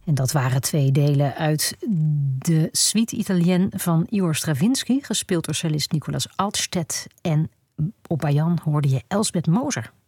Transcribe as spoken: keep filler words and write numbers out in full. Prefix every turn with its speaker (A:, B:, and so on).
A: En dat waren twee delen uit de Suite Italienne van Igor Stravinsky, gespeeld door cellist Nicolas Altstedt. En op bajan hoorde je Elsbeth Moser.